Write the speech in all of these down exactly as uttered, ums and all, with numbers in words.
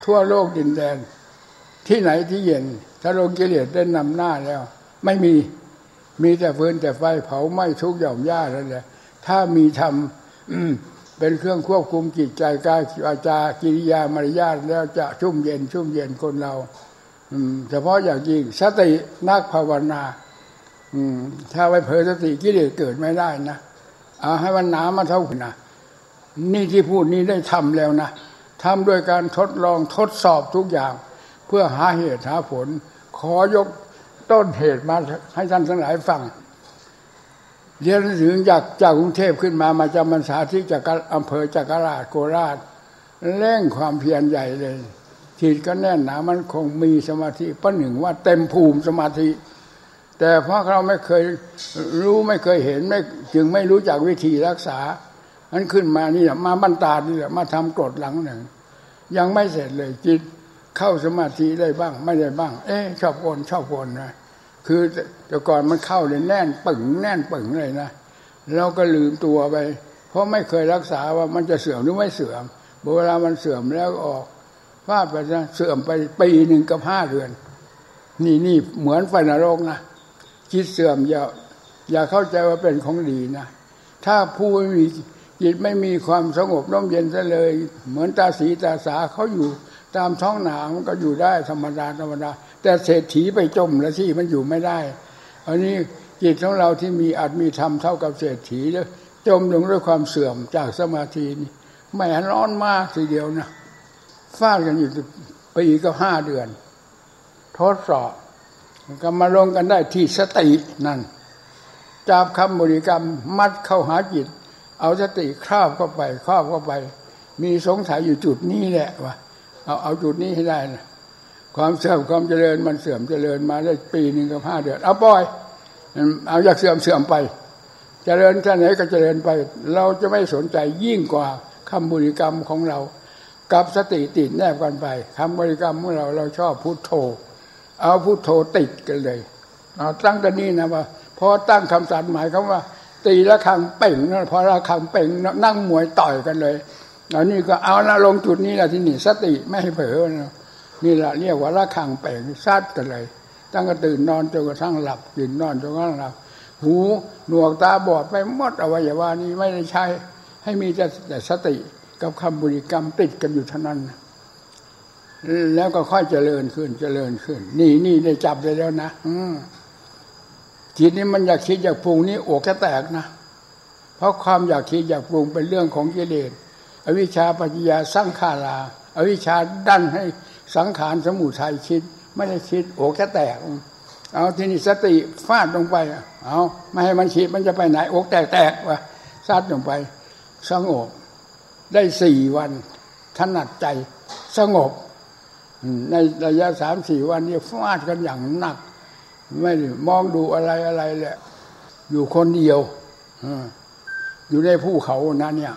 ทั่วโลกดินแดนที่ไหนที่เย็นถ้าโลกกิเลสได้นำหน้าแล้วไม่มีมีแต่ฟืนแต่ไฟเผาไหม้ทุกหย่อมหญ้านั่นแหละถ้ามีธรรมเป็นเครื่องควบคุมจิตใจกายวาจากิริยามารยาทแล้วจะชุ่มเย็นชุ่มเย็นคนเราเฉพาะอย่างยิ่งสตินักภาวนาถ้าไปเผลอสติกิเลสเกิดไม่ได้นะเอาให้มันหนามาเท่ากันนะนี่ที่พูดนี้ได้ทำแล้วนะทำโดยการทดลองทดสอบทุกอย่างเพื่อหาเหตุหาผลขอยกต้นเหตุมาให้ท่านทั้งหลายฟังเรียนถึงจากจากกรุงเทพขึ้นมามาจำพรรษาที่จักรอำเภอจักราชโคราชเร่งความเพียรใหญ่เลยจิตก็แน่นหนามันคงมีสมาธิประหนึ่งว่าเต็มภูมิสมาธิแต่เพราะเราไม่เคยรู้ไม่เคยเห็นไม่จึงไม่รู้จักวิธีรักษาอันขึ้นมานี่แหละมาบรรดานี่แหละมาทำกรดหลังหนึ่งยังไม่เสร็จเลยจิตเข้าสมาธิได้บ้างไม่ได้บ้างเอ๊ะชอบวนชอบวนนะคือแต่ก่อนมันเข้าเลยแน่นปึ่งแน่นปึ่งเลยนะเราก็ลืมตัวไปเพราะไม่เคยรักษาว่ามันจะเสื่อมหรือไม่เสื่อมเวลามันเสื่อมแล้วออกฟาดไปนะเสื่อมไปปีหนึ่งกับห้าเดือนนี่นี่เหมือนไฟนรกนะจิตเสื่อมอย่าอย่าเข้าใจว่าเป็นของดีนะถ้าผู้ไม่มีจิตไม่มีความสงบร่มเย็นซะเลยเหมือนตาสีตาสาเขาอยู่ตามท้องหนามันก็อยู่ได้ธรรมดาธรรมดาแต่เศรษฐีไปจมแล้วที่มันอยู่ไม่ได้อันนี้จิตของเราที่มีอาจมีธรรมเท่ากับเศรษฐีแล้วจมลงด้วยความเสื่อมจากสมาธินี่แม่ร้อนมากทีเดียวนะฟาดกันอยู่ปีก็ห้าเดือนทดสอบก็มาลงกันได้ที่สตินั่นจับคำบริกรรมมัดเข้าหาจิตเอาสติครอบเข้าไปครอบเข้าไปมีสงสัยอยู่จุดนี้แหละว่าเอาเอาจุดนี้ให้ได้นะความเสื่อมความเจริญมันเสื่อมเจริญมาได้ปีหนึ่งกับห้าเดือนเอาปล่อยเอาอยากเสื่อมเสื่อมไปเจริญแค่ไหนก็เจริญไปเราจะไม่สนใจยิ่งกว่าคำบริกรรมของเรากับสติติดแนบกันไปคำบริกรรมของเราเราชอบพุทโธเอาพุทโธติดกันเลยเอาตั้งกันนี่นะว่าพอตั้งคำสัตย์หมายคำว่าตีละครั้งเป่งนะพอละครั้งเป่งนั่งมวยต่อยกันเลยอันนี้ก็เอาละลงจุดนี้แหละที่นี่สติไม่ให้เผลอนะนี่แหละเรียกว่าละครั้งเป่งซัดกันเลยตั้งแต่ตื่นนอนจนกระทั่งหลับตื่นนอนจนกระทั่งหลับหูหนวกตาบอดไปหมดอวัยวะนี้ไม่ได้ใช้ให้มีแต่แต่สติกับคำบริกรรมติดกันอยู่เท่านั้นแล้วก็ค่อยเจริญขึ้นเจริญขึ้นนี่นี่ได้จับได้แล้วนะจิตนี้มันอยากคิดอยากปรุงนี่อกจะแตกนะเพราะความอยากคิดอยากปรุงเป็นเรื่องของกิเลสอวิชชาปัจจยาสังขาราอวิชชาดันให้สังขารสมุทัยคิดไม่ได้คิดอกจะแตกเอาทีนี้สติฟาดลงไปเอาไม่ให้มันคิดมันจะไปไหนอกแตกแตกวะซัดลงไปสงบได้สี่วันถนัดใจสงบในระยะสามสี่วันนี้ฟาดกันอย่างหนักไม่มองดูอะไรอะไรแหละอยู่คนเดียวอยู่ในภูเขานั้นเนี่ย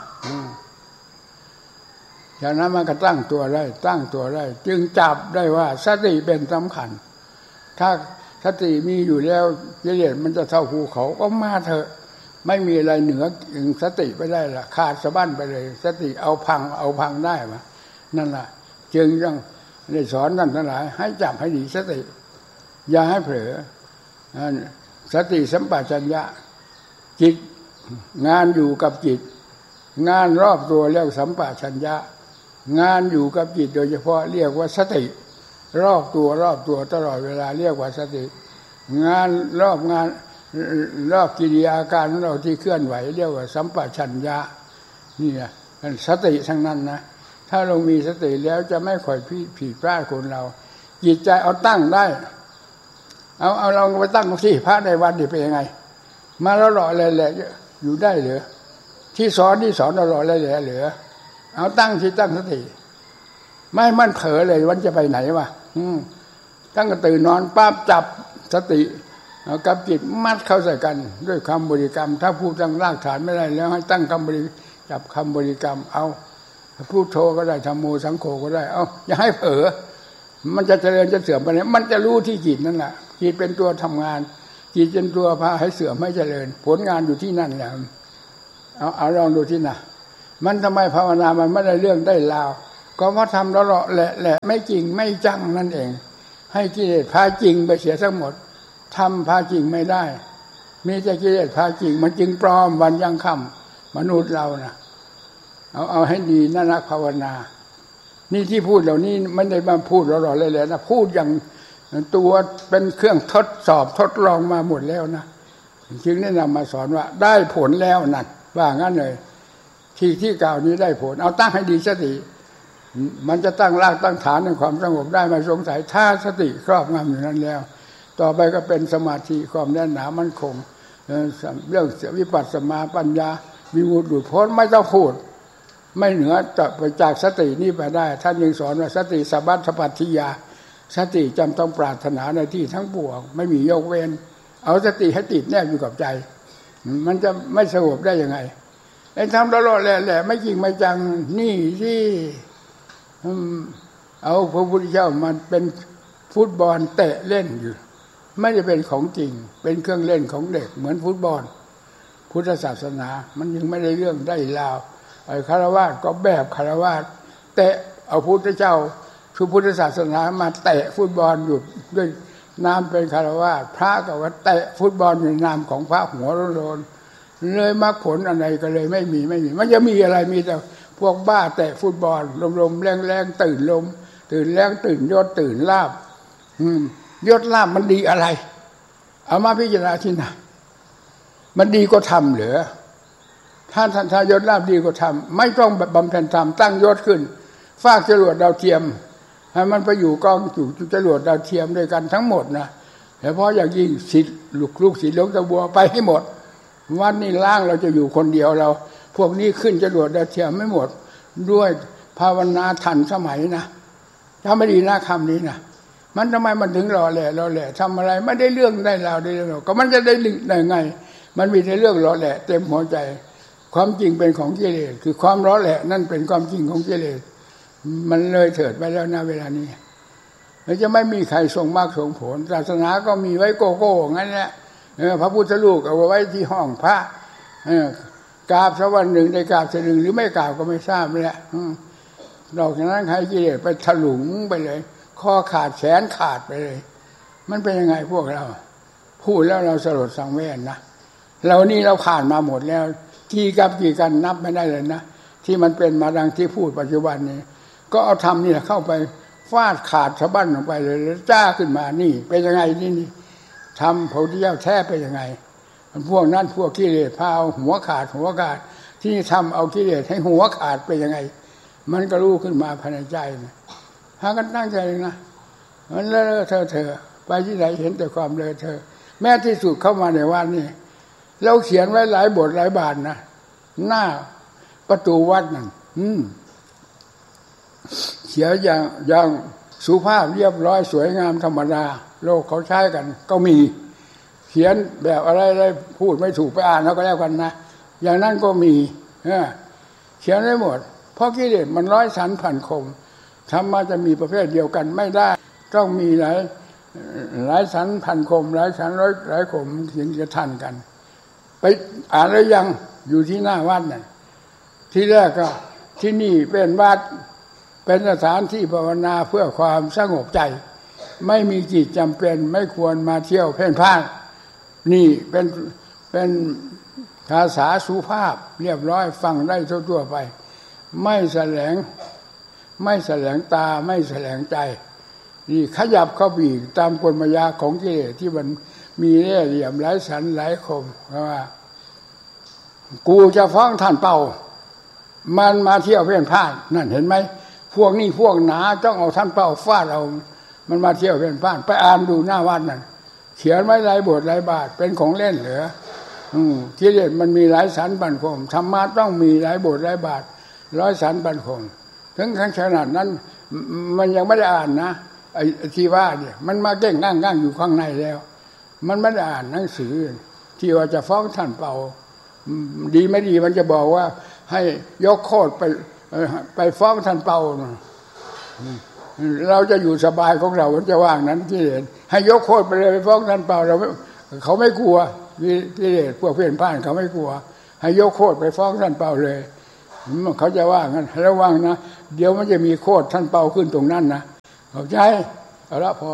จากนั้นมันก็ตั้งตัวได้ตั้งตัวได้จึงจับได้ว่าสติเป็นสำคัญถ้าสติมีอยู่แล้วกิเลสมันจะเท่าภูเขาก็มาเถอะไม่มีอะไรเหนือสติไปได้ละขาดสะบั้นไปเลยสติเอาพังเอาพังได้ไหมนั่นแหละจึงต้องได้สอนท่านทั้งหลายให้จับให้ดีสติอย่าให้เผลอสติสัมปชัญญะจิตงานอยู่กับจิตงานรอบตัวเรียกสัมปชัญญะงานอยู่กับจิตโดยเฉพาะเรียกว่าสติรอบตัวรอบตัวตลอดเวลาเรียกว่าสติงานรอบงานรอบกิริยาการของเราที่เคลื่อนไหวเรียกว่าสัมปชัญญะนี่นะสติทั้งนั้นนะถ้าเรามีสติแล้วจะไม่ค่อยผิดพลาดคนเราจิตใจเอาตั้งได้เอาเอาเราไปตั้งที่พระในวันนี้เป็นยังไงมาแล้วหล่อเลยแหละอยู่ได้เหรอที่สอนที่สอนเราหล่อเลยแหละเหรอเอาตั้งที่ตั้งสติไม่มันเผลอเลยวันจะไปไหนวะตั้งแต่ตื่นนอนปั๊บจับสติเอากับจิตมัดเข้าใส่กันด้วยคำบริกรรมถ้าพูดตั้งรากฐานไม่ได้แล้วให้ตั้งคำบริจับคำบริกรรมเอาพูดโธก็ได้ธัมโมสังโฆก็ได้เอาอย่าให้เผลอมันจะเจริญจะเสื่อมไปเนี่ยมันจะรู้ที่จิตนั่นแหละจิตเป็นตัวทำงานจิตเป็นตัวพาให้เสื่อมให้เจริญผลงานอยู่ที่นั่นแหละเอาเอาลองดูที่น่ะมันทำไมภาวนามันไม่ได้เรื่องได้ราวก็เพราะทำแล้วแหละแหละไม่จริงไม่จังนั่นเองให้กิเลสพาจริงไปเสียทั้งหมดทำพาจริงไม่ได้มีแต่กิเลสพาจริงมันจึงปลอมวันยังค่ำมนุษย์เรานะเอาเอาให้ดีน่ารักภาวนานี่ที่พูดเหล่านี้ไม่ได้มาพูดหล่อๆเลยๆนะพูดอย่างตัวเป็นเครื่องทดสอบทดลองมาหมดแล้วนะจึงแนะนำมาสอนว่าได้ผลแล้วนั่นว่างั้นเลยที่ที่กล่าวนี้ได้ผลเอาตั้งให้ดีสติมันจะตั้งรากตั้งฐานในความสงบได้ไม่สงสัยถ้าสติครอบงำอยู่นั้นแล้วต่อไปก็เป็นสมาธิความแน่นหนามั่นคงเรื่องวิปัสสนาปัญญาวิมุตติหลุดพ้นไม่ต้องพูดไม่เหนือไปจากสตินี่ไปได้ท่านยังสอนว่าสติสัพพปัฏฐิยาสติจำต้องปรารถนาในที่ทั้งปวงไม่มียกเว้นเอาสติให้ติดแนบอยู่กับใจมันจะไม่สงบได้ยังไงไอ้ทำตลอดแหละไม่จริงไม่จังนี่ที่เอาพระพุทธเจ้ามันเป็นฟุตบอลเตะเล่นอยู่ไม่ได้เป็นของจริงเป็นเครื่องเล่นของเด็กเหมือนฟุตบอลพุทธศาสนามันยังไม่ได้เรื่องได้ราวไอ้คฤหัสถ์ก็แบบคฤหัสถ์เตะเอาพุทธเจ้าคือพุทธศาสนามาเตะฟุตบอลอยู่ด้วยนามเป็นคฤหัสถ์พระก็ว่าเตะฟุตบอลในนามของพระหัวโลนเลยมรรคผลอะไรก็เลยไม่มีไม่มีมันจะมีอะไรมีแต่พวกบ้าเตะฟุตบอลลมๆแรงๆตื่นลมตื่นแรงตื่นยศตื่นลาภยศลาภมันดีอะไรเอามาพิจารณาที่ไหนมันดีก็ทำเหรอถ้าท่านทายศลาภดีก็ทำไม่ต้องบำเพ็ญธรรมตั้งยศขึ้นฟากจรวดดาวเทียมให้มันไปอยู่กองอยู่จรวดดาวเทียมด้วยกันทั้งหมดนะแต่เพราะอย่างยิ่งศิษย์ลูกลูกศิษย์หลวงตาบัวไปให้หมดวันนี้ล่างเราจะอยู่คนเดียวเราพวกนี้ขึ้นจรวดดาวเทียมไม่หมดด้วยภาวนาทันสมัยนะถ้าไม่ดีนะคำนี้นะมันทำไมมันถึงรอแหล่รอแหล่ทำอะไรไม่ได้เรื่องได้ราวได้เรื่องก็มันจะได้ได้ไงมันมีแต่เรื่องรอแหล่เต็มหัวใจความจริงเป็นของกิเลสคือความรอแหล่นั่นเป็นความจริงของกิเลสมันเลยเถิดไปแล้วนะเวลานี้แล้วจะไม่มีใครทรงมากทรงผลศาสนาก็มีไว้โกโก้งั้นแหละพระพุทธรูปเอาไว้ที่ห้องพระกราบสักวันหนึ่งได้กราบสักหนึ่งหรือไม่กราบก็ไม่ทราบเลยนอกจากนั้นใครกิเลสไปถลุงไปเลยข้อขาดแขนขาดไปเลยมันเป็นยังไงพวกเราพูดแล้วเราสลดสังเวชนะเรานี่เราผ่านมาหมดแล้วกี่กับกี่กันนับไม่ได้เลยนะที่มันเป็นมาดังที่พูดปัจจุบันนี้ก็เอาธรรมนี่แหละเข้าไปฟาดขาดสะบั้นลงไปเลยแล้วจ้าขึ้นมานี่เป็นยังไงนี่นี่ทำพระพุทธเจ้าแท้เป็นยังไงมันพวกนั้นพวกกิเลสพาเอาหัวขาดหัวขาดที่ทำเอากิเลสให้หัวขาดเป็นยังไงมันก็รู้ขึ้นมาภายในใจนะหากันตั้งใจเลยนะมันเลอะเธอเธอไปที่ไหนเห็นแต่ความเลอะเธอแม้ที่สุดเข้ามาในวัดนี่เราเขียนไว้หลายบทหลายบาทนะหน้าประตูวัดนั่นอืมเขียนอย่างอย่างสุภาพเรียบร้อยสวยงามธรรมดาโลกเขาใช้กันก็มีเขียนแบบอะไรอะไรพูดไม่ถูกไปอ่านแล้วก็แล้วกันนะอย่างนั้นก็มีเขียนได้หมดเพราะกิเลสมันร้อยสันพันคมธรรมะจะมีประเภทเดียวกันไม่ได้ต้องมีหลายหลายสันพันคมหลายสันร้อยหลายคมถึงจะทันกันไปอ่านแล้วยังอยู่ที่หน้าวัดน่ะที่แรกก็ที่นี่เป็นวัดเป็นสถานที่ภาวนาเพื่อความสงบใจไม่มีกิจจำเป็นไม่ควรมาเที่ยวเพ่นพ่านนี่เป็นเป็นภาษาสุภาพเรียบร้อยฟังได้ทั่วๆไปไม่แสลงไม่แสลงตาไม่แสลงใจนี่ขยับเข้าไปอีกตามกลมายาของกิเลสที่มันมีเล่ห์เหลี่ยมหลายสันหลายคมว่ากูจะฟ้องท่านเป่ามันมาเที่ยวเพ่นพ่านนั่นเห็นไหมพวกนี้พวกหนาต้องเอาท่านเป่าฟาดเอามันมาเที่ยวเพ่นพ่านไปอ่านดูหน้าวัดนั่นเขียนไว้หลายบทหลายบาทเป็นของเล่นเหรออืมกิเลสมันมีหลายสันปันคมธรรมะต้องมีหลายบทหลายบาทร้อยสันปันคมถึงขนาดนั้นมันยังไม่ได้อ่านนะไอ้ที่ว่าเนี่ยมันมาเก่งง่างๆอยู่ข้างในแล้วมันไม่ได้อ่านหนังสือที่ว่าจะฟ้องท่านเป่าดีไม่ดีมันจะบอกว่าให้ยกโทษไปไปฟ้องท่านเป่าเราจะอยู่สบายของเรามันจะว่างนั้นกิเลสให้ยกโทษไปเลยไปฟ้องท่านเป่าเราเขาไม่กลัวกิเลสพวกเพื่อนบ้านเขาไม่กลัวให้ยกโทษไปฟ้องท่านเป่าเลยเขาจะว่างั้นระวังนะเดี๋ยวมันจะมีโคตรท่านเป่าขึ้นตรงนั้นนะเข้าใจเอาละพอ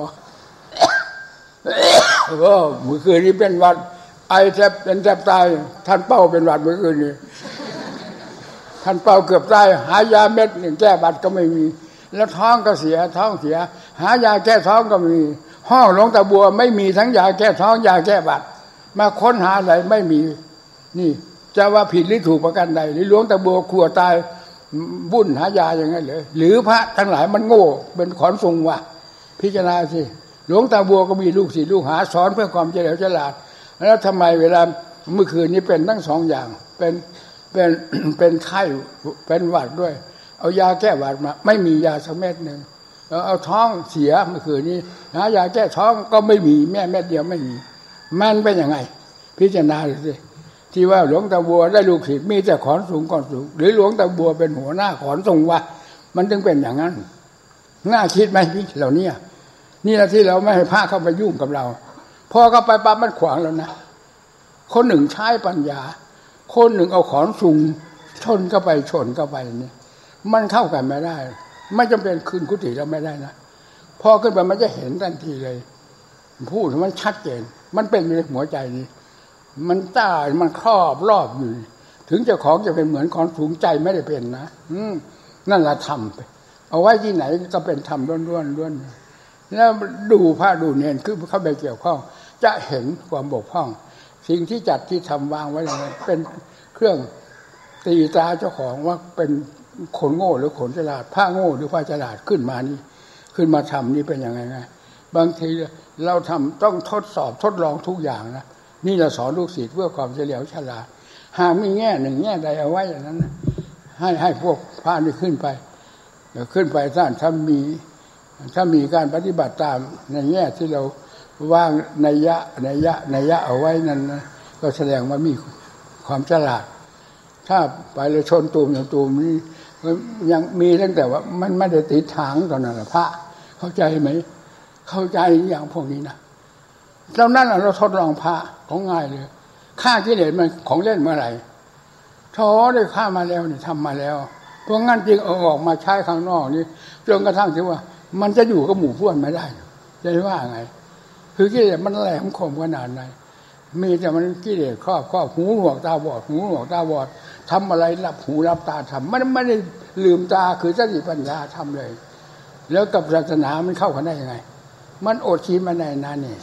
โอ้เมื่อคืนนี้เป็นวัดไอแทบเป็นแทบตายท่านเป่าเป็นวัดเมื่อคืนนี้ท่านเป่าเกือบตายหายาเม็ดหนึ่งแก้บัดก็ไม่มีแล้วท้องก็เสียท้องเสียหายาแก้ท้องก็มีห้องหลวงตาบัวไม่มีทั้งยาแก้ท้องยาแก้บัดมาค้นหาอะไรไม่มีนี่จะว่าผิดหรือถูกประการใดหรือหลวงตาบัวขัวตายบุ่นหายาอย่างนั้นเลยหรือพระทั้งหลายมันโง่เป็นขอนทรงวะพิจารณาสิหลวงตาบัวก็มีลูกศิษย์ลูกหาสอนเพื่อความเฉลียวฉลาดแล้วทำไมเวลาเมื่อคืนนี้เป็นทั้งสองอย่างเป็นเป็นเป็นไข้เป็นหวัดด้วยเอายาแก้หวัดมาไม่มียาสักเม็ดหนึ่งเอาท้องเสียเมื่อคืนนี้หายาแก้ท้องก็ไม่มีแม่เม็ดเดียวไม่มีมันเป็นยังไงพิจารณาสิที่ว่าหลวงตาบัวได้ลูกศิษย์มีแต่ขอนสูงขอนสูงหรือหลวงตาบัวเป็นหัวหน้าขอนทรงวะมันจึงเป็นอย่างนั้นน่าคิดไหมพี่เหล่านี้นี่แหละที่เราไม่ให้พระเข้าไปยุ่งกับเราพอเข้าไปปั๊บมันขวางแล้วนะคนหนึ่งใช้ปัญญาคนหนึ่งเอาขอนสูงชนเข้าไปชนเข้าไปนี่มันเข้ากันไม่ได้ไม่จำเป็นคืนกุฏิเราไม่ได้นะพอขึ้นไปมันจะเห็นทันทีเลยพูดมันชัดเจนมันเป็นในหัวใจนี้มันต้ามันครอบรอบอยู่ถึงเจ้าของจะเป็นเหมือนขอนสูงใจไม่ได้เป็นนะอืมนั่นละธรรมไปเอาไว้ที่ไหนก็เป็นธรรมล้วนๆล้วนแล้วดูพระดูเนรคือเข้าไปเกี่ยวข้องจะเห็นความบกพร่องสิ่งที่จัดที่ทำวางไว้อย่างนั้นเป็นเครื่องตีตราเจ้าของว่าเป็นคนโง่หรือคนฉลาดพระโง่หรือพระฉลาดขึ้นมานี่ขึ้นมาทำนี่เป็นยังไงไงบางทีเราทำต้องทดสอบทดลองทุกอย่างนะนี่เราสอนลูกศิษย์เพื่อความเฉลียวฉลาดหากมีแง่หนึ่งแง่ใดเอาไว้อย่างนั้นให้ให้พวกพระนี่ขึ้นไปขึ้นไปท่านถ้ามีถ้ามีการปฏิบัติตามในแง่ที่เราวางนัยยะนัยยะนัยยะเอาไว้นั้นนะก็แสดงว่ามีความฉลาดถ้าไปเลยชนตูมอย่างตูมนี่ยังมีตั้งแต่ว่ามันไม่ได้ติดทางตอนนั้นพระเข้าใจไหมเข้าใจอย่างพวกนี้นะแล้วนั่นเราทดลองพระของง่ายเลยฆ่ากิเลสมันของเล่นเมื่อไหร่ท้อได้ฆ่ามาแล้วนี่ทำมาแล้วเพราะงั้นจึงเอาออกมาใช้ข้างนอกนี่จนกระทั่งที่ว่ามันจะอยู่กับหมู่พวกไม่ได้จะว่าไงคือกิเลสมันแหลมคมขนาดไหนมีแต่มันกิเลสครอบครอบหูหนวกตาบอดหูหนวกตาบอดทำอะไรรับหูรับตาทำมันไม่ได้ลืมตาคือสติปัญญาทำเลยแล้วกับศาสนามันเข้ากันได้ยังไงมันอดคิดมาในนั้นนี่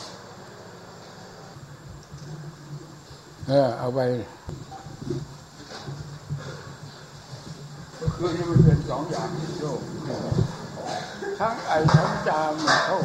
เออเอาไปก็คือนี่มันเป็นสองอย่างที่โยกทั้งไอทั้งจามเขา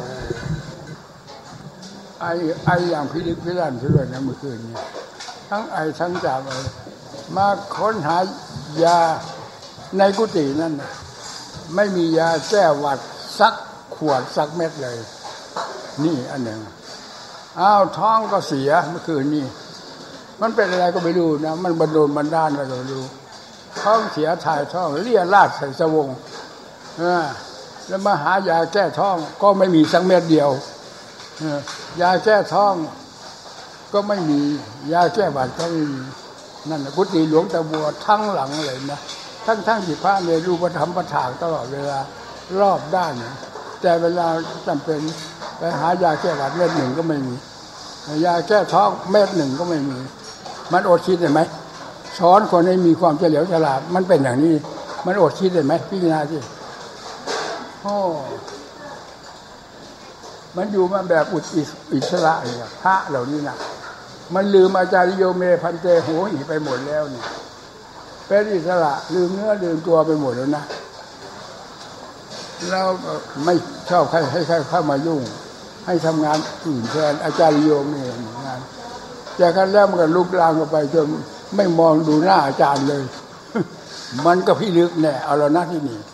ไอไออย่างพิลึกพิลั่นที่เลยนะเมื่อคืนนี้ทั้งไอทั้งจามเลยมาค้นหายาในกุฏินั่นไม่มียาแก้หวัดสักขวดสักเม็ดเลยนี่อันหนึ่งอ้าวท้องก็เสียเมื่อคืนนี้มันเป็นอะไรก็ไม่รู้นะมันบันโดนบันดาลอะไรก็ไม่รู้ท้องเสียถ่ายท้องเลี่ยราดใส่สวงแล้วมาหายาแก้ท้องก็ไม่มีสักเม็ดเดียวยาแก้ท้องก็ไม่มียาแก้หวัดก็ไม่มีนั่นนะกุฏิหลวงตาบัวทั้งหลังเลยนะทั้งทั้งที่พระในรูปธรรมประถางตลอดเวลารอบด้านนะแต่เวลาจำเป็นไปหายาแก้หวัดเม็ดหนึ่งก็ไม่มียาแก้ท้องเม็ดหนึ่งก็ไม่มีมันอดคิดได้ไหมสอนคนให้มีความเฉลียวฉลาดมันเป็นอย่างนี้มันอดคิดได้ไหมพิจารณาสิโอ้มันอยู่มาแบบอุอิสระเนี่ยพระเหล่านี้นะมันลืมอาจารย์โยเมพันเตโหหีไปหมดแล้วเนี่ยเป็นอิสระลืมเนื้อลืมตัวไปหมดแล้วนะเราไม่ชอบใครให้ใครเข้ามายุ่งให้ทำงานอื่นแทนอาจารย์โยเมงานจากนั้นแล้วมันก็ลุกลามกันไปจนไม่มองดูหน้าอาจารย์เลยมันก็พิลึกแน่เอาละนะที่นี่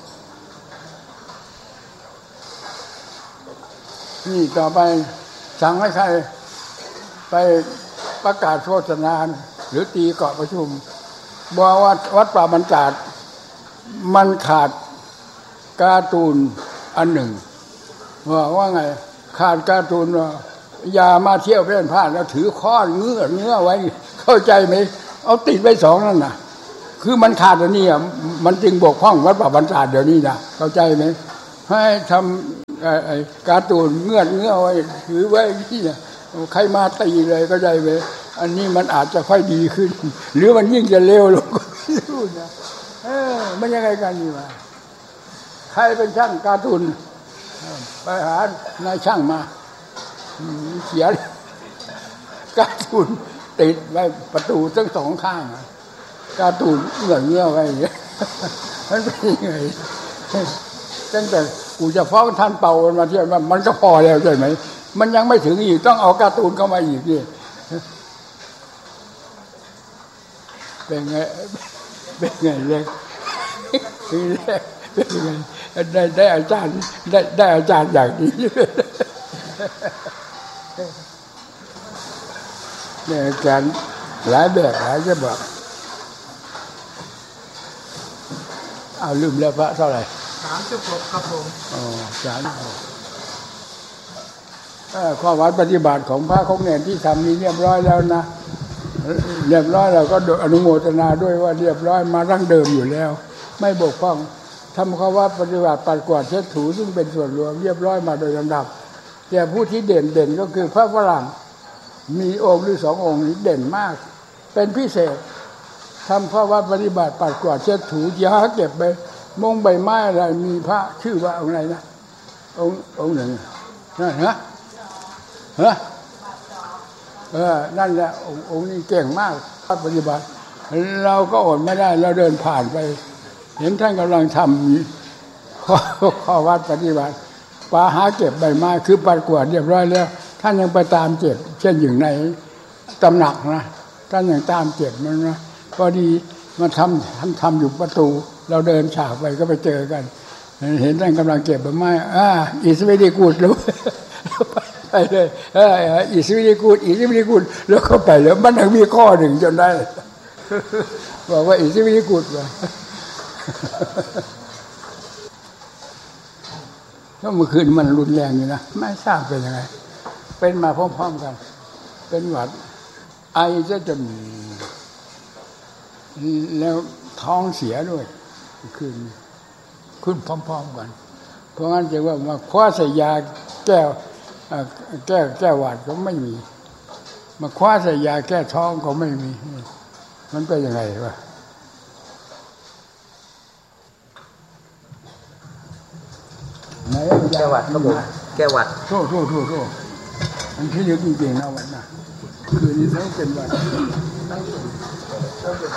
นี่ต่อไปสั่งให้ใครไปประกาศโฆษณาหรือตีเกาะประชุมบอกว่าวัดป่าบรรจาดมันขาดการ์ตูนอันหนึ่งว่าว่าไงขาดการ์ตูนว่าอย่ามาเที่ยวเพ่นพ่านแล้วถือค้อนเงื้อเงื้อไว้เข้าใจไหมเอาติดไว้สองนั่นน่ะคือมันขาดอันนี้อ่ะมันจึงบกพร่องวัดป่าบรรดาเดี๋ยวนี้นะเข้าใจไหมให้ทำการ์ตูนเงื่อนเงื่อไว้ถือไว้ที่เนี่ยใครมาตีเลยก็ได้ไหมอันนี้มันอาจจะค่อยดีขึ้นหรือมันยิ่งจะเลวลงก็ไม่รู้นะเออมันยังไงกันนี่วะใครเป็นช่างการ์ตูนไปหานายช่างมาเขียนการ์ตูนติดไว้ประตูทั้งสองข้างการ์ตูนเงื่อนเงื่อไว้มันเป็นยังไงตั้งแต่กูจะฟ้องท่านเป่ามาเทียบว่ามันก็พอแล้วใช่ไหมมันยังไม่ถึงอีกต้องเอาการ์ตูนเข้ามาอีกนี่เป็นไงเป็นไงเล็กเป็นไงได้ได้อาจารย์ได้ได้อาจารย์อย่างนี้เนี่ยอาจารย์หลายแบบหลายจะบอกเอาลืมแล้วพระเท่าไหร่สามสิบหกครับผมอ๋อสามสิบหกข้อวัดปฏิบัติของพระของเนรที่ทำนี้เรียบร้อยแล้วนะเรียบร้อยเราก็อนุโมทนาด้วยว่าเรียบร้อยมาดั้งเดิมอยู่แล้วไม่บกพร่องทำข้อวัดปฏิบัติปัดกวาดเช็ดถูซึ่งเป็นส่วนรวมเรียบร้อยมาโดยลำดับแต่ผู้ที่เด่นเด่นก็คือพระฝรั่งมีองค์หรือสององค์นี้เด่นมากเป็นพิเศษทำข้อวัดปฏิบัติปัดกวาดเช็ดถูยาเก็บไปมงใบไม้อะไรมีพระชื่อว่าองค์ไหนนะองค์องค์หนึ่งนั่นฮะฮะเออนั่นแหละองค์นี้เก่งมากปฏิบัติเราก็อดไม่ได้เราเดินผ่านไปเห็นท่านกำลังทำข้อข้อวัดปฏิบัติปาหาเก็บใบไม้คือปัดกวาดเรียบร้อยแล้วท่านยังไปตามเก็บเช่นอย่างในตำหนักนะท่านยังตามเก็บมันนะพอดีมาทำท่านทำอยู่ประตูเราเดินฉากไปก็ไปเจอกันเห็นท่านกำลังเก็บใบไม้อ่าอิสวิดีกูดแล้วไปเลยเอออิสวิดีกูดอิสวิดีกูดแล้วเข้าไปแล้วมันยังมีข้อหนึ่งจนได้บอกว่าอิสวิดีกูดว่าก็เมื่อคืนมันรุนแรงอยู่นะไม่ทราบเป็นยังไงเป็นมาพร้อมๆกันเป็นหวัดไอจะจนแล้วท้องเสียด้วยคืนขึ้นพร้อมๆกันเพราะงั้นจะว่ามาคว้าใส่ยาแก้แก้แก้หวัดก็ไม่มีมาคว้าใส่ยาแก้ท้องก็ไม่มีมันเป็นยังไงวะแก้หวัดครับผมแก้หวัดโทษโทษโทษโทษมันที่ลึกจริงๆนะวันน่ะคืนนี้ทั้งเป็นวันทั้งเป็นทั้งเป็น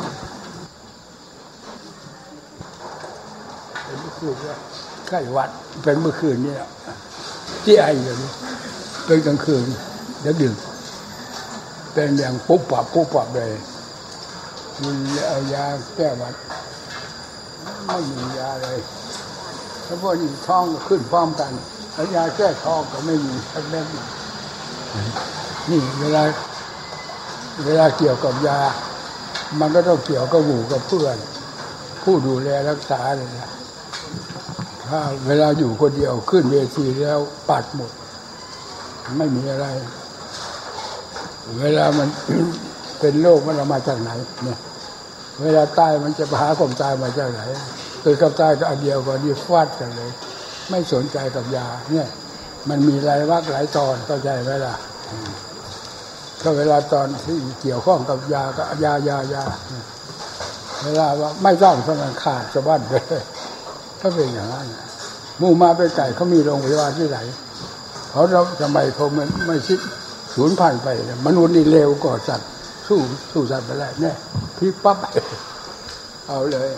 เป็นเมื่อคืนว่าไข้หวัดเป็นเมื่อคืนนี่แหละที่ไออย่างนี้เป็นกลางคืนแล้วดึกเป็นอย่างปุ๊บปับปุ๊บปับเลยมีเอายาแก้หวัดไม่มียาเลยแล้วพอนี่ท้องก็ขึ้นพร้อมกันแล้วยาแก้ท้องก็ไม่มีสักเม็ดนี่เวลาเวลาเกี่ยวกับยามันก็ต้องเกี่ยวกับหมู่กับเพื่อนผู้ดูแลรักษาเลยนะถ้าเวลาอยู่คนเดียวขึ้นเวทีแล้วปัดหมดไม่มีอะไรเวลามันเป็นโรคมันเอามาจากไหนเนี่ยเวลาตายมันจะหาความตายมาจากไหนเกิดกับตายก็อันเดียวกันนี่ฟาดกันเลยไม่สนใจกับยาเนี่ยมันมีหลายวักหลายตอนเข้าใจไหมล่ะก็เวลาตอนที่เกี่ยวข้องกับยาก็ยายายาเวลาว่าไม่ต้องเพราะมันขาดสะบั้นไปก็เป็นอย่างนั้นหมู่มาไปไก่เขามีโรงพยาบาลที่ไหนเขาเราทำไมเขาไม่ไม่คิดสูญพันธุ์ไปมนุษย์นี่เร็วกว่าสัตว์สู้สู้สัตว์ไปแล้วเนี่ยพลิกปั๊บเอาเลย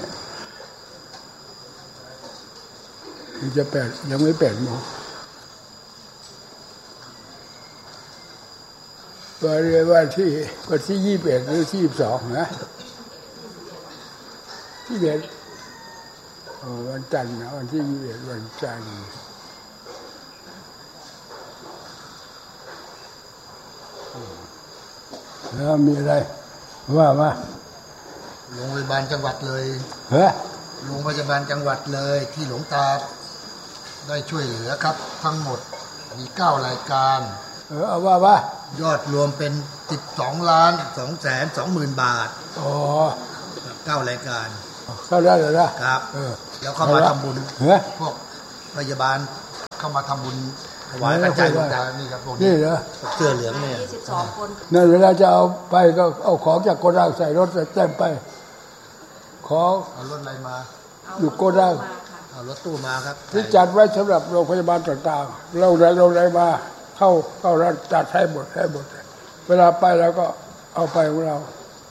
มันจะแปดยังไม่แปดโมงวันเรียกว่าที่วันที่ยี่สิบเอ็ดหรือที่ยี่สิบสองนะที่เด็ดวันจันทร์นะวันที่ยี่สิบเอ็ดวันจันทร์แล้วมีอะไรว่ามาโรงพยาบาลจังหวัดเลยเฮ้ยโรงพยาบาลจังหวัดเลยที่หลวงตาได้ช่วยเหลือครับทั้งหมดมีเก้ารายการเออเอาว่าว่ายอดรวมเป็นสิบสองล้านสองแสนสองหมื่นบาทอ๋อเก้ารายการเข้าได้เลยนะครับแล้วเข้ามาทำบุญพวกพยาบาลเข้ามาทำบุญถวายปัจจัยหลวงตานี่ครับนี่เหรอเสื้อเหลืองเนี่ยยี่สิบสองคนนั่นเวลาจะเอาไปก็เอาของจากโกดังใส่รถเต็มไปขอเอารถอะไรมาอยู่โกดังเอารถตู้มาครับที่จัดไว้สำหรับโรงพยาบาลต่างๆเราได้เราได้มาเข้าเข้าร้านจัดให้หมดให้หมดเวลาไปแล้วก็เอาไปของเรา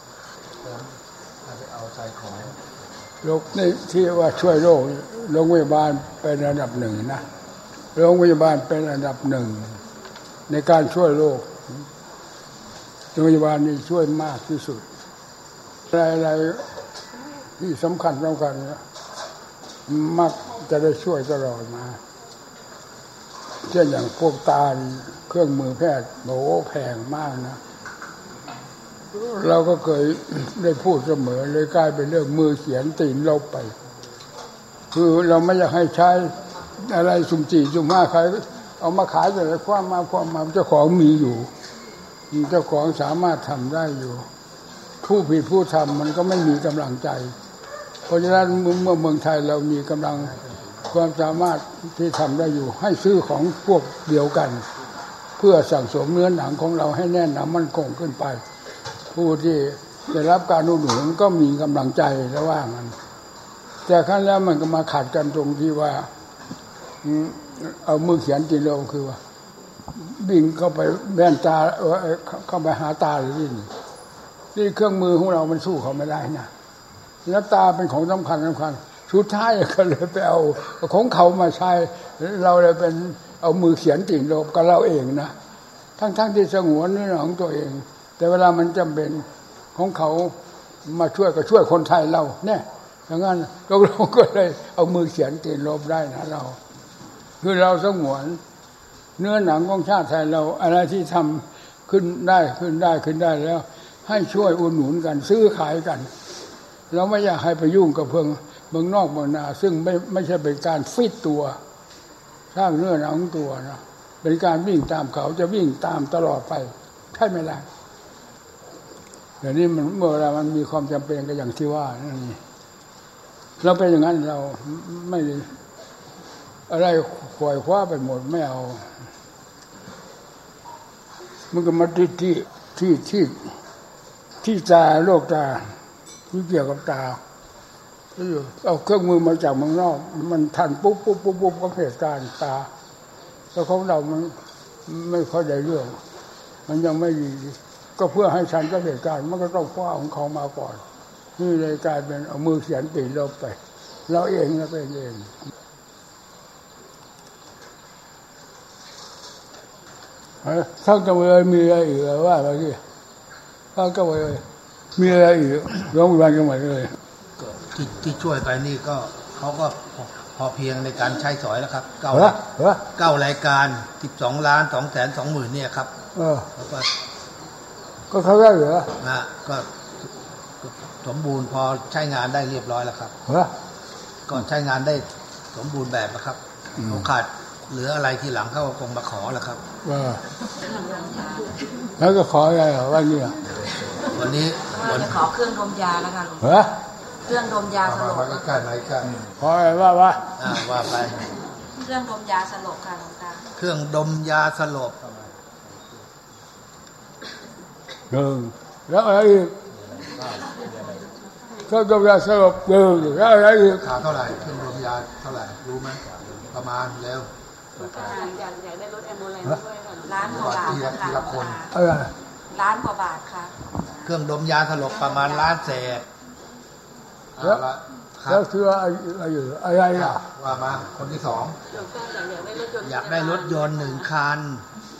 เอาใจของโรคนี่ที่ว่าช่วยโรคโรงพยาบาลเป็นอันดับหนึ่งนะโรงพยาบาลเป็นอันดับหนึ่งในการช่วยโรคโรงพยาบาลนี่ช่วยมากที่สุดอะไรๆที่สำคัญสำคัญมักจะได้ช่วยตลอดมาเช่นอย่างพวกตาเครื่องมือแพทย์โหแพงมากนะเราก็เคยได้พูดเสมอเลยกลายเป็นเรื่องมือเขียนตีนลบไปคือเราไม่อยากให้ใช้อะไรสุ่มสี่สุ่มห้าใครเอามาขายแต่ละความมาความมาเจ้าของมีอยู่เจ้าของสามารถทำได้อยู่ผู้ผิดผู้ทำมันก็ไม่มีกำลังใจเพราะฉะนั้นเมื่อเมืองไทยเรามีกำลังความสามารถที่ทำได้อยู่ให้ซื้อของพวกเดียวกันเพื่อสั่งสมเนื้อหนังของเราให้แน่นหนามั่นคงขึ้นไปผู้ที่ได้รับการอุดหนุนก็มีกำลังใจแล้วว่ามันแต่ครั้งแล้วมันก็มาขัดกันตรงที่ว่าเอามือเขียนจีนเราคือว่าบิ่งเข้าไปแว่นตาเข้าไปหาตาหรือนี่นี่เครื่องมือของเรามันสู้เขาไม่ได้นะแล้วตาเป็นของสำคัญสำคัญสุดท้ายก็เลยไปเอาของเขามาใช้เราเลยเป็นเอามือเขียนจีนเรากับเราเองนะทั้งๆที่สงวนเนื้อของตัวเองแต่เวลามันจำเป็นของเขามาช่วยก็ช่วยคนไทยเราเนี่ยอย่างนั้นเราก็เลยเอามือเขียนตีนลบได้นะเราคือเราสงวนเนื้อหนังของชาติไทยเราอะไรที่ทำขึ้นได้ขึ้นได้ขึ้นได้แล้วให้ช่วยอุดหนุนกันซื้อขายกันเราไม่อยากให้ไปยุ่งกับเพิ่งเมืองนอกเมืองนาซึ่งไม่ไม่ใช่เป็นการฟิตตัวสร้างเนื้อหนังตัวนะเป็นการวิ่งตามเขาจะวิ่งตามตลอดไปใช่ไหมล่ะเดี๋ยวนี้มันเมื่อเวลามันมีความจำเป็นก็อย่างที่ว่านั่นนี่เราเป็นอย่างนั้นเราไม่อะไรขวายคว้าไปหมดไม่เอามันก็มาที่ที่ที่ที่ที่ตาโรคตาที่เกี่ยวกับตาเอาเครื่องมือมาจากเมืองนอกมันทันปุ๊บปุ๊บปุ๊บปุ๊บก็เหตุการณ์ตาแล้วของเรามันไม่ค่อยได้เรื่องมันยังไม่ดีก็เพื่อให้ทันกับเหตุการณ์มันก็ต้องคว้าของเขามาก่อนนี่เลยกลายเป็นเอามือเขียนตีลบไปเราเองนะเป็นเองท่านก็เลยมีอะไรอีกว่าอะไรที่ท่านก็เลยมีอะไรอีกร้องวันกันหมดเลยที่ที่ช่วยไปนี่ก็เขาก็พอเพียงในการใช้สอยแล้วครับเก้าเก้ารายการสิบสองล้านสองแสนสองหมื่นเนี่ยครับเออแล้วก็ก็เขาได้เหรอนะก็สมบูรณ์พอใช้งานได้เรียบร้อยแล้วครับก็ใช้งานได้สมบูรณ์แบบนะครับเขาขาดเหลืออะไรทีหลังเขาคงมาขอแล้วครับแล้วก็ขออะไรวันนี้วันนี้วันจะขอเครื่องดมยาแล้วกันหลวงตาเครื่องดมยาสลบใกล้ไหมใกล้ขออะไรว่าว่าว่าไปเครื่องดมยาสลบค่ะหลวงตาเครื่องดมยาสลบหนึ่งแล้วอะไรอีกเครื่องดมยาสลบหนึ่งแล้วอะไรอีกค่าเท่าไหร่เครื่องดมยาเท่าไหร่รู้ไหมประมาณแล้วอยากอยากได้รถแอมบูเลนซ์ด้วยล้านกว่าบาททีละคนล้านกว่าบาทค่ะเครื่องดมยาสลบประมาณล้านเศษแล้วแล้วคืออะไรอยู่อะไรอ่ะว่ามาคนที่สองอยากได้รถยนต์หนึ่งคัน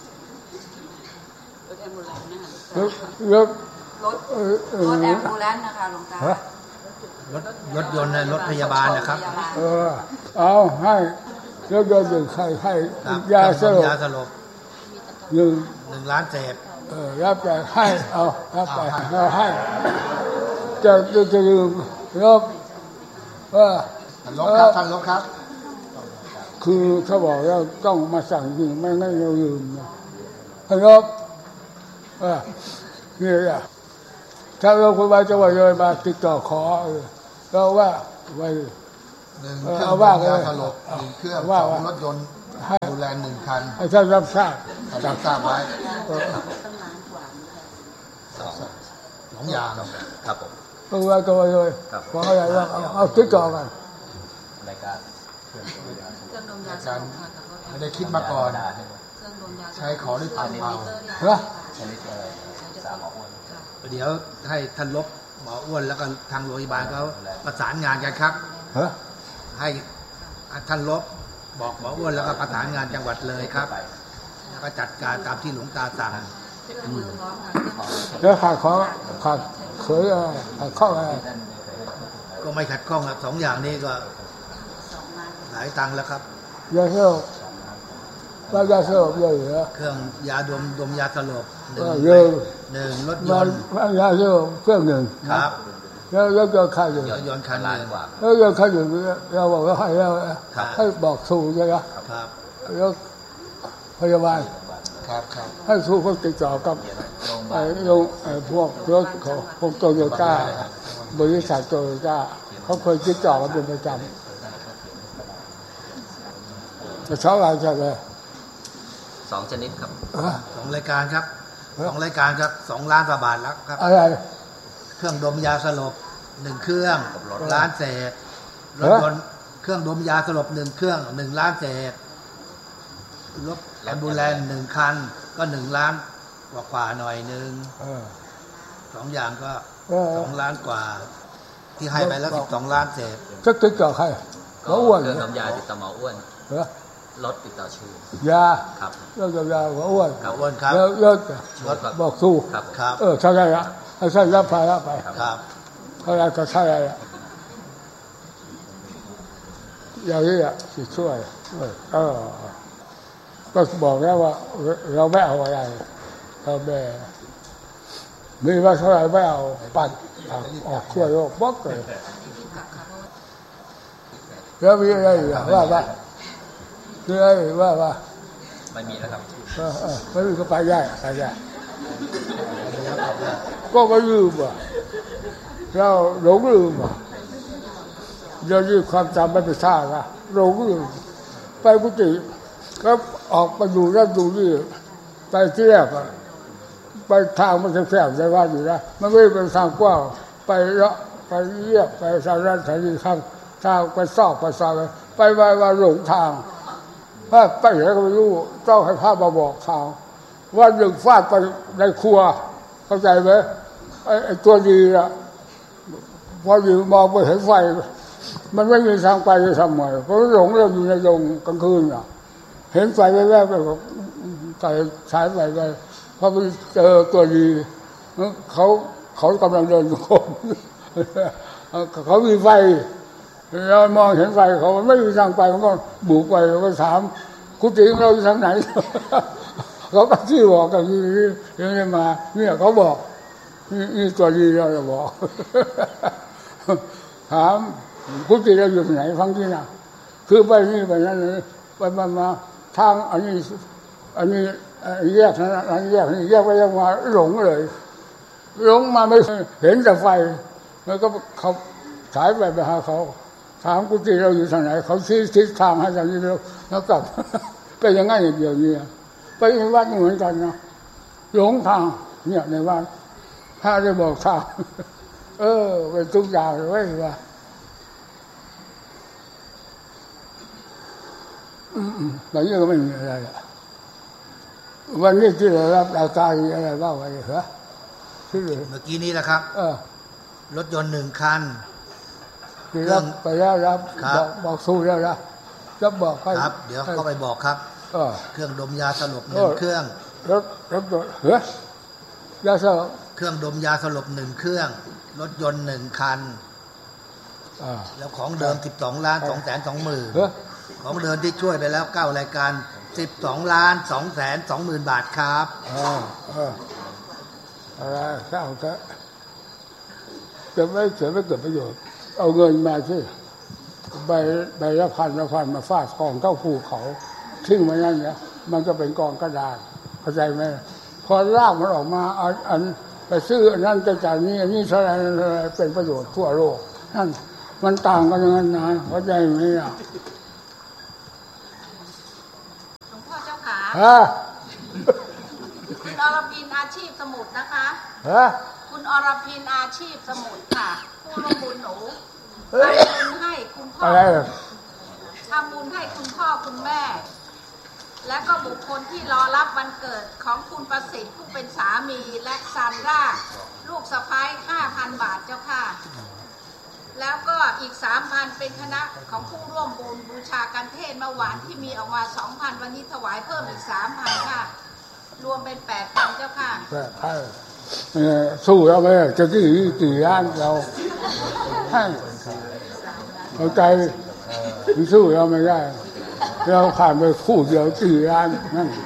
รถแอมบูเลนซ์นะคะรถรถรถแอมบูเลนซ์นะคะหลวงตารถรถยนต์ในรถพยาบาลนะครับเออเอาให้รถยนต์หนึ่งคันให้ยาสลบยาสลบหนึ่งหนึ่งล้านเศษเออรับไปให้เอารับไปเอาให้จะจะจะลืมลบว่าลบครับท่านลบครับคือเขาบอกว่าต้องมาสั่งจริงไม่งั้นเราลืมนะให้ลบเออนี่อ่ะถ้าเราคุยมาจะว่าเลยมาติดต่อขอเราว่าไว้หนึ่งเครื่องยาสลบหนึ่งเครื่องสองรถยนต์ดูแลหนึ่งคันให้ท่านรับทราบรับทราบไว้สองอย่างครับผมคุยมาตัวเลยขออะไรว่าเอาติดต่อกันรายการการไม่ได้คิดมาก่อนใช้ขอด้วยความเมาเหรอเดี๋ยวให้ท่านลบหมออ้วนแล้วก็ทางโรงพยาบาลเขาประสานงานกันครับให้ท่านลบบอกหมออ้วนแล้วก็ประสานงานจังหวัดเลยครับแล้วก็จัดการตามที่หลวงตาสั่งแล้วขาดขอขาดเขยขาดข้องอะไรก็ไม่ขัดข้องครับสองอย่างนี้ก็หลายตังค์แล้วครับยาสลบแล้วยาสลบเยอะเหรอเครื่องยาดมดมยาสลบหนึ่งหนึ่งรถยนต์ยาสลบเครื่องหนึ่งครับแล้วแล้วก็ค่าอยู่รถยนต์คันละแล้วก็ค่าอยู่เราบอกว่าให้แล้วให้บอกถูกใช่ไหมครับแล้วพยาบาลครับครับให้ถูกเขาติดต่อกับไอ้ลงไอ้พวกรถของพวกโตโยต้าบริษัทโตโยต้าเขาเคยติดต่อกันเป็นประจำจะเท่าไหร่ใช่ไหมสองชนิดครับสองรายการครับสองรายการครับสองล้านกว่าบาทแล้วครับอะไรเครื่องดมยาสลบหนึ่งเครื่องล้านเศษรถยนต์เครื่องดมยาสลบหนึ่งเครื่องหนึ่งล้านเศษรถแอมบูเลนซ์หนึ่งคันก็หนึ่งล้านกว่ากว่าหน่อยนึงสองอย่างก็สองล้านกว่าที่ให้ไปแล้วสิบสองล้านเศษจะติดต่อใครหมออ้วนเครื่องดมยาติดต่อหมออ้วนรถติดต่อชูยาครับเรื่องยาหมออ้วนอ้วนครับแล้วรถบอกสู้ครับครับเออใช่ใช่ละใช่รับภาระไปครับเขาอะไรก็ใช่อะไรอย่างนี้อ่ะสิช่วยเออก็บอกแล้วว่าเราไม่เอาอะไรเราแม่มีว่าเท่าไหร่ไม่เอาปัดออกช่วยโลกบล็อกเลยแล้วมีอะไรว่าว่ามีอะไรว่าว่าไม่มีแล้วครับไม่มีก็ไปได้ไปได้ก็ไม่ลืมอ่ะเราหลงลืมอ่ะเดี๋ยวนี้ความจำไม่ไปท่าละหลงลืมไปกุฏิก็ออกไปดูแล้วดูนี่ไปที่แรกอ่ะไปทางมันแคบๆใจว่าอยู่นะมันไม่เป็นทางกว้างไปเลาะไปเรียบไปสารสารทางทางไปซอกไปซอยไปไปว่าหลงทางถ้าไปไหนก็ไม่รู้ต้องให้พระมาบอกทางว่าหนึ่งฟาดไปในครัวเข้าใจไหมไอ้ตัวดีอ่ะพออยู่มองไปเห็นไฟมันไม่มีทางไปจะทำไงเพราะหลงเราอยู่ในดงกลางคืนอ่ะเห็นไฟแวบๆไปใส่สายไฟไปพอไปเจอตัวดีเขาเขากำลังเดินโค้งเขามีไฟเรามองเห็นไฟเขาไม่มีทางไปมันก็บุกไปแล้วก็ถามกุฏิของเราอยู่ทางไหนเขาก็ที่บอกกันนี่นี่มาเนี่ยเขาบอกนี่นี่ตัวดีเราจะบอกถามกุฏิเราอยู่ไหนฟังที่น่ะคือไปนี่ไปนั่นเลยไปมามาทางอันนี้อันนี้แยกนั้นอันนี้แยกนี่แยกไปแยกมาหลงเลยหลงมาไม่เห็นแต่ไฟแล้วก็เขาสายไปไปหาเขาถามกุฏิเราอยู่ทางไหนเขาชี้ทิศทางให้ทางนี้แล้วแล้วกลับไปยังไงอย่างเดียวนี้ไปในวัดเหมือนกันนะหลงทางเนี่ยในวัดถ้าได้บอกทางเออเป็นทุกอย่างเลยว่าแบบนี้ก็ไม่มีอะไรละวันนี้ที่เรารับอาการอะไรบ้างวะเหรอที่เมื่อกี้นี้แหละครับเออรถยนต์หนึ่งคันเครื่องไปแล้วรับบอกบอกสู้แล้วนะจะบอกครับเดี๋ยวเข้าไปบอกครับเครื่องดมยาสลบหนึ่งเครื่องรถรถเฮ้ยยาสลบเครื่องดมยาสลบหนึ่งเครื่องรถยนต์หนึ่งคันแล้วของเดิมสิบสองล้านสองแสนสองหมื่นของเดิมที่ช่วยไปแล้วเก้ารายการสิบสองล้านสองแสนสองหมื่นบาทครับอ่าอ่าอะไรเก้าก็จะไม่เสียไม่เกิดประโยชน์เอาเงินมาที่ใบใบละพันละพันมาฟาดกองเท่าภูเขาทิ้งไว้นั่นเนี่ยมันก็เป็นกองกระดาษเข้าใจไหมพอร่างมันออกมาอันอันไปซื้อนั่นจะจ่ายนี้นี่เท่าไรเป็นประโยชน์ทั่วโลกนั่นมันต่างกันอย่างนั้นนะเข้าใจไหมล่ะหลวงพ่อเจ้าขาฮะคุณอรพินอาชีพสมุดนะคะฮะคุณอรพินอาชีพสมุดค่ะผู้ร่วมบุญหนูทำบุญให้คุณพ่อทำบุญให้คุณพ่อคุณแม่และก็บุคคลที่รอรับวันเกิดของคุณประสิทธิ์ผู้เป็นสามีและซานด้าลูกสะใภ้ ห้าพัน บาทเจ้าค่ะแล้วก็อีก สามพัน เป็นคณะของผู้ร่วมบุญบูชากันเทศเมื่อวานที่มีออกมา สองพัน วันนี้ถวายเพิ่มอีก สามพัน ค่ะรวมเป็น แปดพัน เจ้าค่ะแปดพันสู้เราไม่ได้จะกี่กี่ล้านเราให้เอาใจสู้เราไม่ได้เราผ่านไปคู่เดียวกี่ล้านนั่น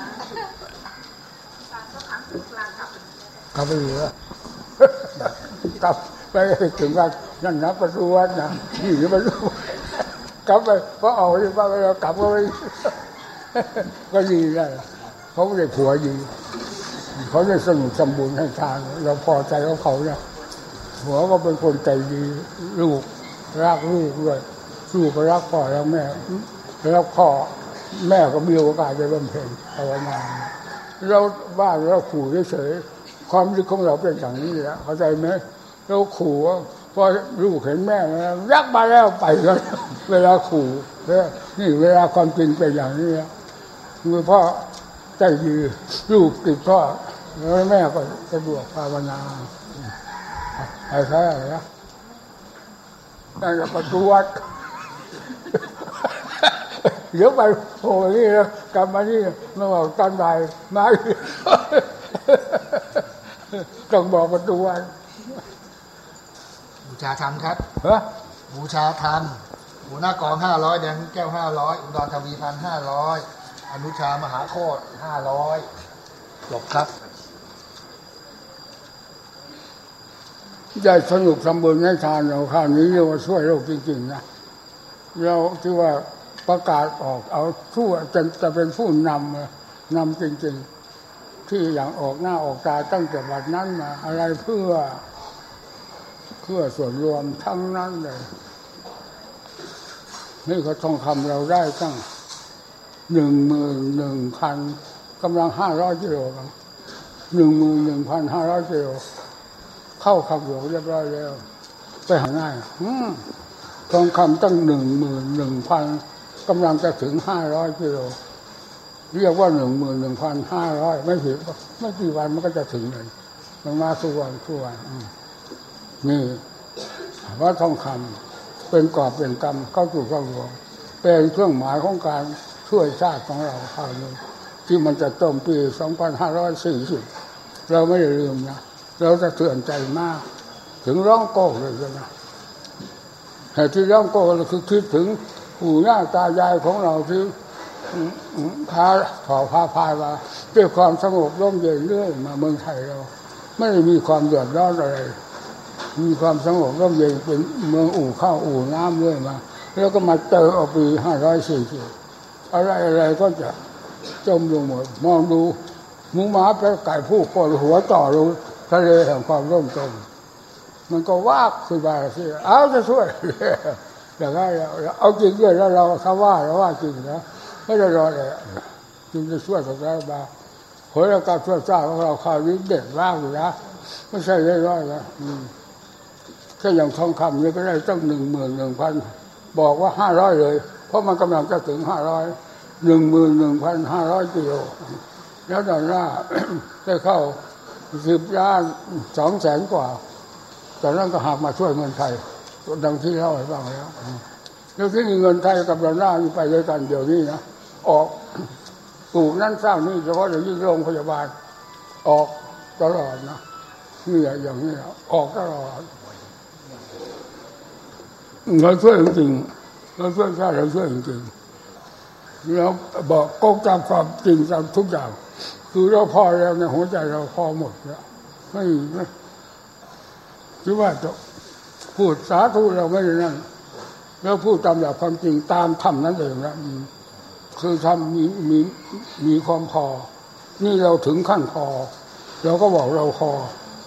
กลับไปเหลือกลับไปถึงว่านั่นนะประตูวัดนะนี่ประตูกลับไปเพราะเอาที่ว่าเรากลับก็ไปก็ดีได้เขาไม่ได้ผัวดีเขาได้สนุกสมบูรณ์ให้ทานเราพอใจกับเขาเนี่ยหัวก็เป็นคนใจดีลูกรักลูกด้วยลูกก็รักพ่อรักแม่รักพ่อแม่ก็มีโอกาสได้บำเพ็ญภาวนาเราบ้านเราขู่เฉยๆความรู้ของเราเป็นอย่างนี้แหละเข้าใจไหมเราขู่พอลูกเห็นแม่รักมาแล้วไปแล้วเวลาขู่นี่เวลาความจริงเป็นอย่างนี้คือพ่อใจดีลูกติดพ่อแล้วแม่ก็สะดวกภาวนาอะไรใช่อะไรนะนั่นก็ประตูวัดเดี๋ยวไปโผล่นี่นะกลับมานี่มาบอกตอนบ่ายมาต้องบอกประตูวัดบูชาธรรมครับฮะบูชาธรรมหัวหน้ากองห้าร้อยแดงแก้วห้าร้อยอุดรทวีพันธ์ห้าร้อยอนุชามหาโคตรห้าร้อยจบครับใจสนุกสมบูรณ์ในทานเราคราวนี้เรียกว่าช่วยโลกจริงๆนะเราที่ว่าประกาศออกเอาทั่วจะจะเป็นผู้นำนำจริงๆที่อย่างออกหน้าออกตาตั้งแต่บัดนั้นมาอะไรเพื่อเพื่อส่วนรวมทั้งนั้นเลยนี่เขาทองคำเราได้ตั้งหนึ่งหมื่นหนึ่งพันกำลังห้าร้อยกิโลครับหนึ่งหมื่นหนึ่งพันห้าร้อยกิโลเข้าขับหลวงเรียบร้อยแล้วไปหาง่ายทองคำตั้งหนึ่งหมื่นหนึ่งพันกำลังจะถึงห้าร้อยกิโลเรียกว่าหนึ่งหมื่นหนึ่งพันห้าร้อยไม่ถึงไม่กี่วันมันก็จะถึงเลยมันมาสุวรรณสุวรรณนี่ว่าทองคำเป็นกอบเป็นกรรมเข้าสู่เข้าหลวงเป็นเครื่องหมายของการช่วยชาติของเราคราวนี้ที่มันจะต้มปีสองพันห้าร้อยสี่สิบเราไม่ได้ลืมนะเราจะเตือนใจมากถึงร้องโก้เลยนะแต่ที่ร้องโก้เราคือคิดถึงปู่ย่าตายายของเราที่พาถอพาพายมาด้วยความสงบร่มเย็นเรื่อยมาเมืองไทยเราไม่ได้มีความเดือดร้อนอะไรมีความสงบร่มเย็นเป็นเมืองอู่ข้าวอู่น้ำเรื่อยมาแล้วก็มาเจอเอาปีห้าร้อยสี่สิบอะไรอะไรก็จะจมลงหมดมองดูหมูหมาเป็ดไก่ผู้คนหัวต่อลงทะเลแห่งความร่มจมมันก็ว่าคุยบาสิเอาจะช่วยอย่างไรเอาจริงด้วยแล้วเราถ้าว่าเราว่าจริงนะไม่ได้รอเลยจึงจะช่วยกับเราบ้างผลการช่วยเจ้าของเราคราวนี้เด็ดมากอยู่นะไม่ใช่ร้อยๆนะแค่อย่างทองคำนี่ก็ได้ตั้งหนึ่งหมื่นหนึ่งพันบอกว่าห้าร้อยเลยเพราะมันกำลังจะถึงห้าร้อยหนึ่งหมื่นหนึ่งพันห้าร้อยกิโลแล้วตอนหน้าได้เข้าสิบล้านสองแสนกว่าตอนนั้นก็หักมาช่วยเงินไทยดังที่เล่าให้ฟังแล้วแล้วที่เงินไทยกับดอลลาร์ไปด้วยกันเดี๋ยวนี้นะออกปลูกนั่นสร้างนี่เฉพาะอย่างยิ่งโรงพยาบาลออกตลอดนะนี่อย่างนี้ออกตลอดเราช่วยจริงๆเราช่วยชาติเราช่วยจริงๆเราบอกก็ตามความจริงตามทุกอย่างคือเราพอแล้วในหัวใจเราพอหมดแล้วไม่ไม่คิดว่าจะพูดสาธุเราไม่ได้นั่นแล้วพูดตามหลักความจริงตามธรรมนั้นเองนะคือทำมีมีมีความพอนี่เราถึงขั้นพอเราก็บอกเราพอ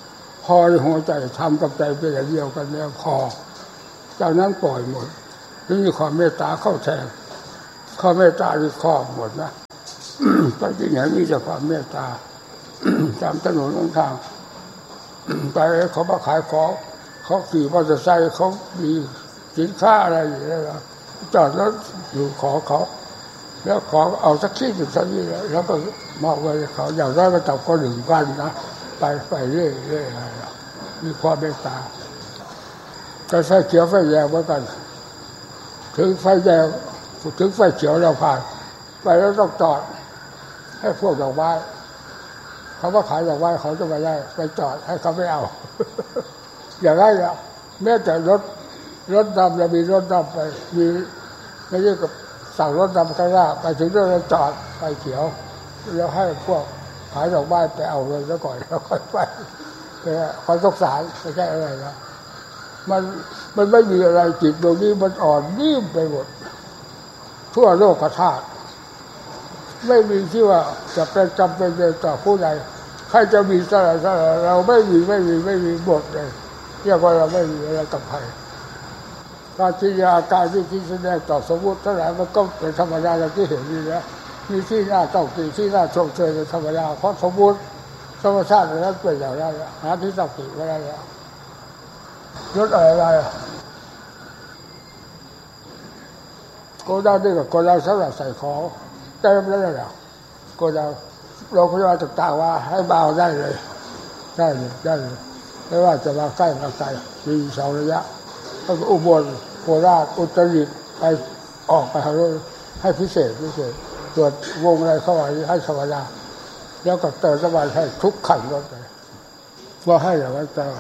พอในหัวใจทำกับใจเป็นอย่างเดียวกันแล้วพอจากนั้นปล่อยหมดนี่มีความเมตตาเข้าแทนความเมตตาที่ครอบหมดนะ ไปที่ไหนมีแต่ความเมตตา ตามถนนทางไปเขามาขายของเขาขี่มอเตอร์ไซค์เขามีสินค้าอะไรอย่างเงี้ยจอดรถอยู่ขอเขาแล้วขอเอาสักขี้หนึ่งสักนี่แล้วก็มอบไว้เขาอย่างน้อยมาจับก็หนึ่งพันนะไปไปเรื่อยเรื่อยมีความเมตตาก็ไฟเขียวไฟแดงเหมือนกันถึงไฟแดงถึงไฟเขียวเราผ่านไปแล้วต้องจอดให้พวกดอกไม้เขาว่าขายดอกไม้เขาจะไม่ได้ไปจอดให้เขาไม่เอา อย่างไรอ่ะแม้แต่รถรถดำเรามีรถดำไปมีไม่ใช่กับสั่งรถดำข้างหน้าไปถึงเราจอดไปเขียวแล้วให้พวกขายดอกไม้ไปเอาเลยแล้วก่อนแล้วค่อยไปแต่ความสงสารไม่ใช่อะไรนะมันมันไม่มีอะไรจิตตรงนี้มันอ่อนนิ่มไปหมดทั่วโลกธาตุไม่มีที่ว่าจะเป็นจำเป็นต่อผู้ใดใครจะมีสละสละเราไม่มีไม่มีไม่มีหมดเลยเรียกว่าเราไม่มีอะไรกับใครการที่อาการที่ที่แสดงต่อสมมติเท่าไหร่มันก็เป็นธรรมดาอย่างที่เห็นนี่นะมีที่หน้าต้องตีที่หน้าชมเชยเป็นธรรมดาเพราะสมมติธรรมชาตินั้นเป็นอย่างนั้นหาที่ต้องตีไม่ได้แล้วรถอะไรโกดังนี่กับโกดังสำหรับใส่ของเต็มแล้วเนี่ยโกดังโรงพยาบาลต่างๆว่าให้เบาได้เลยได้เลยได้เลยไม่ว่าจะมาใกล้มาไกลมีสองระยะก็อุบลโคราชอุตรดิตถ์ไปออกไปหารถให้พิเศษพิเศษตรวจวงอะไรเข้าไปให้ธรรมดาแล้วก็เติมสบายให้ทุกขันรถเลยว่าให้อย่างนั้นแต่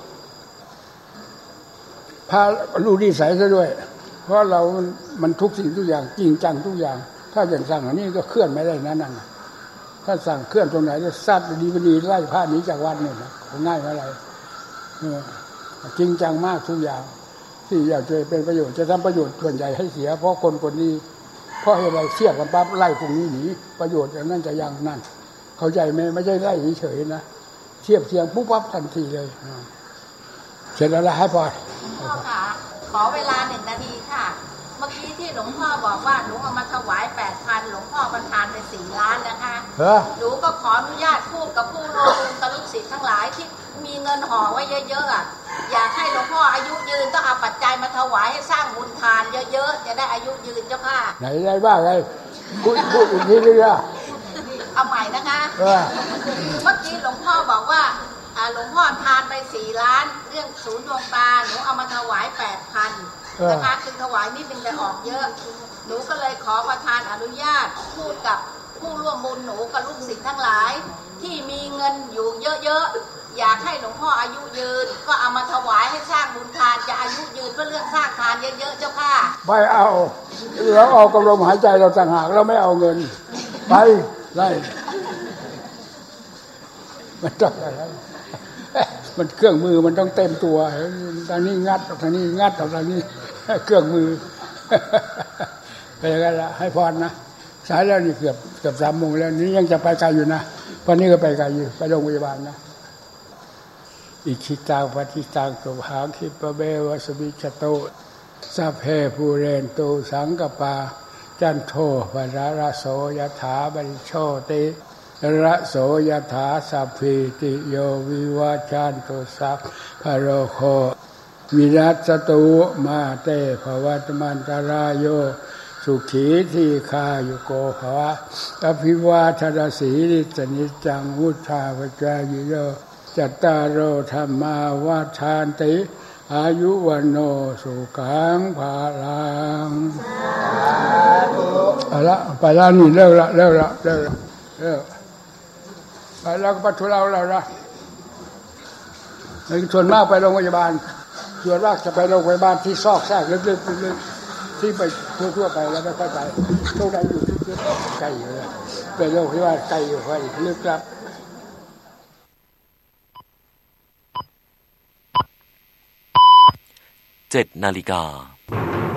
พาลูกนิสัยซะด้วยเพราะเรามันมันทุกสิ่งทุกอย่างจริงจังทุกอย่างถ้าอย่างสั่งอันนี้ก็เคลื่อนไม่ได้นั่นนั่นถ้าสั่งเคลื่อนตรงไหนจะซัดดีไม่ดีไล่ผ้านี้จากวัดนี่นะง่ายอะไรจริงจังมากทุกอย่างที่อยากจะเป็นประโยชน์จะทำประโยชน์ส่วนใหญ่ให้เสียเพราะคนคนนี้เพราะอะไรเทียบกันปั๊บไล่พวกนี้หนีประโยชน์อย่างนั้นจะยังนั่นเข้าใจไหมไม่ใช่ไล่เฉยๆนะเทียบเทียงปุ๊บปั๊บทันทีเลยเสร็จแล้วให้พอพ่อค่ะขอเวลาหนึ่งนาทีค่ะเมื่อกี้ที่หลวงพ่อบอกว่าหนูเอามาถวายแปดพันหลวงพ่อประทานไปสี่ล้านนะคะหนูก็ขออนุญาตพูดกับผู้ร่วมบุญกับลูกศิษย์ทั้งหลายที่มีเงินห่อไว้เยอะๆอ่ะอยากให้หลวงพ่ออายุยืนต้องเอาปัจจัยมาถวายให้สร้างบุญทานเยอะๆจะได้อายุยืนเจ้าค่ะไหนได้บ้างไงพูดพูดอีกทีนึงอ่ะเอาใหม่นะคะเมื่อกี้หลวงพ่อบอกว่าหลวงพ่อทานไปสี่ล้านเรื่องศูนย์ดวงตาหนูเอามาถวายแปดพันนะคะคือถวายนิดนึงแต่ออกเยอะหนูก็เลยขอประทานอนุญาตพูดกับผู้ร่วมบุญหนูกับลูกศิษย์ทั้งหลายที่มีเงินอยู่เยอะๆอยากให้หลวงพ่ออายุยืนก็เอามาถวายให้สร้างบุญทานจะอายุยืนเพื่อเรื่องสร้างทานเยอะๆเจ้าค่ะไม่เอาเราเอากำลังหายใจเราต่างหากเราไม่เอาเงินไปไล่มันต้องอะไรมันเครื่องมือมันต้องเต็มตัวทางนี้งัดทางนี้งัดทางนี้เครื่องมือไปยังไงล่ะให้พรนะสายแล้วนี่เกือบเกือบสามโมงแล้วนี้ยังจะไปไกลอยู่นะวันนี้ก็ไปไกลอยู่ไปโรงพยาบาลนะอิชิตังปฏิตังตุหังคิปะเบวะสมิจโตสัพเพภูเรนตุสังกปาจันโทปะระระโสยถาบริโชติระโสยถาสัพพิติโยวิวัชชันตุสัพพะโรโควิรัสตุมาเตภวัตมันตรายโยสุขีทีคายุโกภวะอภิวาทนาสีริสนิจังวุฒาปจายโยจัตตารโอธรรมาวาทานติอายุวันโนสุขังภาลังเอาละไปแล้วนี่เลิกละเลิกละเลิกละเลิกไปแล้วก็ปัจจุเราแล้วนะส่วนมากไปโรงพยาบาลส่วนมากจะไปโรงพยาบาลที่ซอกแซกลึกๆที่ไปทั่วๆไปแล้วไม่ค่อยไปตรงไหนอยู่ที่ไกลอยู่เลยไปโรงพยาบาลไกลอยู่ค่อยลึกครับเจ็ดนาฬิกา